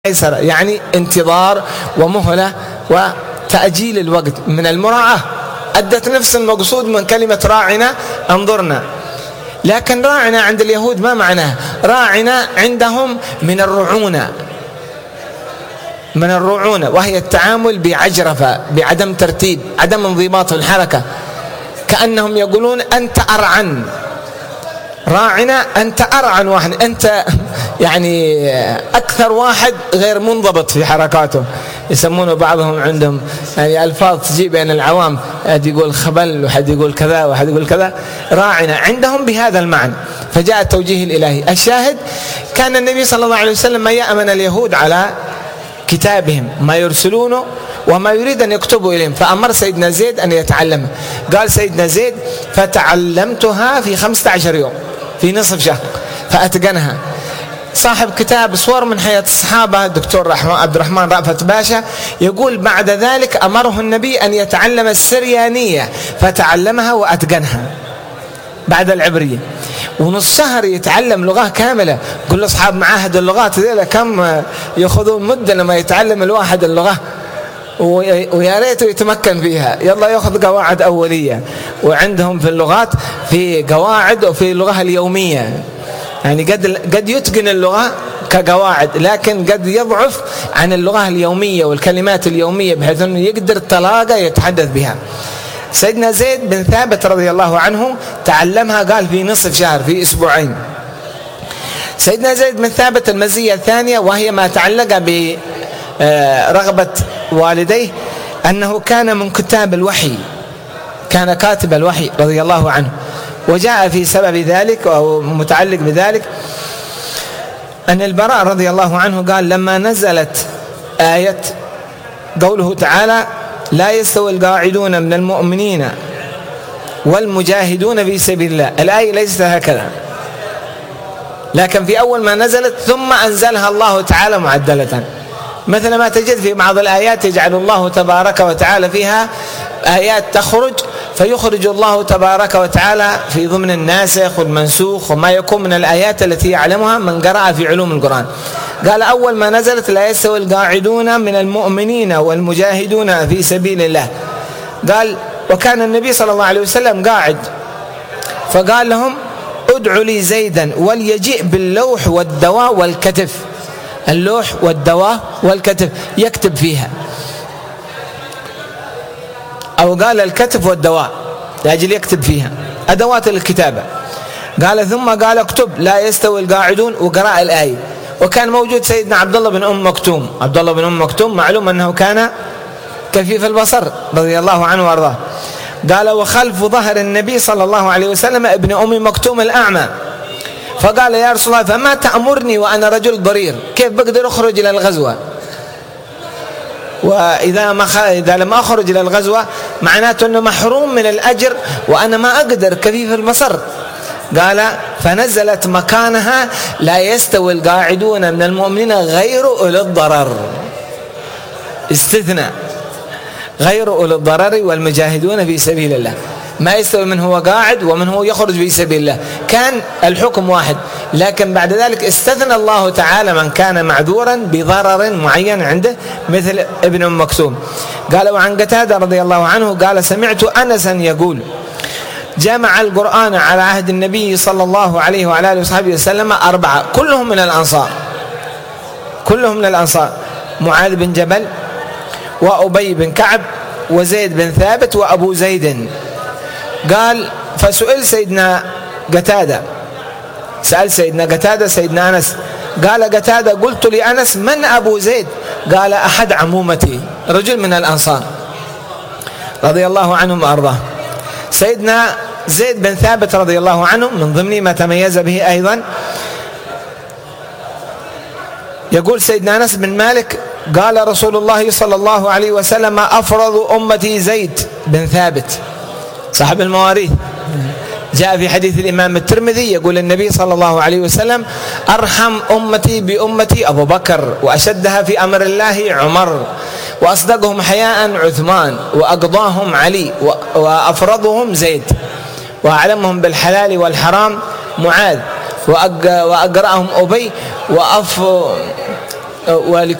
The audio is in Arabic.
أيسر يعني انتظار ومهلة وتأجيل الوقت من المراعاة. أدت نفس المقصود من كلمة راعنا انظرنا. لكن راعنا عند اليهود ما معناه؟ راعنا عندهم من الرعونة وهي التعامل بعجرفة، بعدم ترتيب، عدم انضباط في الحركة، كأنهم يقولون أنت أرعن. راعنا أنت أرعن واحد، أنت يعني أكثر واحد غير منضبط في حركاته. يسمونه بعضهم عندهم يعني ألفاظ تجي بين العوام، حد يقول خبل وحد يقول كذا وحد يقول كذا. راعنا عندهم بهذا المعنى، فجاء التوجيه الإلهي. الشاهد كان النبي صلى الله عليه وسلم ما يأمن اليهود على كتابهم، ما يرسلونه وما يريد أن يكتبوا إليهم، فأمر سيدنا زيد أن يتعلمها. قال سيدنا زيد فتعلمتها في 15 يوم، في نصف شهر، فأتقنها. صاحب كتاب صور من حياة الصحابة الدكتور عبد الرحمن رأفت باشا يقول بعد ذلك أمره النبي أن يتعلم السريانية فتعلمها وأتقنها بعد العبرية، ونص شهر يتعلم لغة كاملة. كل أصحاب معاهد اللغات ذيلا كم يأخذون مدة لما يتعلم الواحد اللغة، ويا ريته يتمكن فيها. يلا يأخذ قواعد أولية، وعندهم في اللغات في قواعد وفي اللغة اليومية، يعني قد يتقن اللغة كقواعد، لكن قد يضعف عن اللغة اليومية والكلمات اليومية بحيث أنه يقدر طلاقة يتحدث بها. سيدنا زيد بن ثابت رضي الله عنه تعلمها قال في نصف شهر، في أسبوعين. سيدنا زيد بن ثابت المزية الثانية وهي ما تعلق برغبة والديه أنه كان من كتاب الوحي، كان كاتب الوحي رضي الله عنه. وجاء في سبب ذلك أو متعلق بذلك أن البراء رضي الله عنه قال لما نزلت آية قوله تعالى لا يستوي القاعدون من المؤمنين والمجاهدون في سبيل الله، الآية ليست هكذا، لكن في أول ما نزلت ثم أنزلها الله تعالى معدلة، مثل ما تجد في بعض الآيات يجعل الله تبارك وتعالى فيها آيات تخرج فيخرج الله تبارك وتعالى في ضمن الناسخ والمنسوخ وما يكون من الآيات التي يعلمها من قرأ في علوم القرآن. قال أول ما نزلت لا يستوي القاعدون من المؤمنين والمجاهدون في سبيل الله. قال وكان النبي صلى الله عليه وسلم قاعد، فقال لهم ادعوا لي زيدا وليجيء باللوح والدواء والكتف، اللوح والدواء والكتف يكتب فيها، أو قال الكتف والدواء لأجل يكتب فيها أدوات الكتابة. قال ثم قال اكتب لا يستوي القاعدون وقرأ الآية. وكان موجود سيدنا عبد الله بن أم مكتوم. عبد الله بن أم مكتوم معلوم أنه كان كفيف البصر رضي الله عنه وارضاه. قال وخلف ظهر النبي صلى الله عليه وسلم ابن أم مكتوم الأعمى، فقال يا رسول الله فما تأمرني وأنا رجل ضرير، كيف بقدر أخرج إلى الغزوة؟ وإذا لم أخرج إلى الغزوة معناته أنه محروم من الأجر وأنا ما أقدر كفيف البصر. قال فنزلت مكانها لا يستوي القاعدون من المؤمنين غير أولي الضرر، استثناء غير أولي الضرر والمجاهدون في سبيل الله، ما يستوي من هو قاعد ومن هو يخرج في سبيل الله، كان الحكم واحد. لكن بعد ذلك استثنى الله تعالى من كان معذورا بضرر معين عنده مثل ابن أم مكتوم. قال وعن قتادة رضي الله عنه قال سمعت أنسا يقول جمع القرآن على عهد النبي صلى الله عليه وعلى آله وصحبه وسلم 4 كلهم من الأنصار، معاذ بن جبل وأبي بن كعب وزيد بن ثابت وأبو زيد. قال فسئل سيدنا قتادة، سأل سيدنا قتادة سيدنا أنس، قال قتادة قلت لأنس من أبو زيد؟ قال أحد عمومتي، رجل من الأنصار رضي الله عنهم وأرضاه. سيدنا زيد بن ثابت رضي الله عنه من ضمن ما تميز به أيضا يقول سيدنا أنس بن مالك قال رسول الله صلى الله عليه وسلم أفرض أمتي زيد بن ثابت صاحب المواريث. جاء في حديث الإمام الترمذي يقول النبي صلى الله عليه وسلم أرحم أمتي بأمتي أبو بكر، وأشدها في أمر الله عمر، وأصدقهم حياء عثمان، وأقضاهم علي، وأفرضهم زيد، وأعلمهم بالحلال والحرام معاذ، وأقرأهم أبي،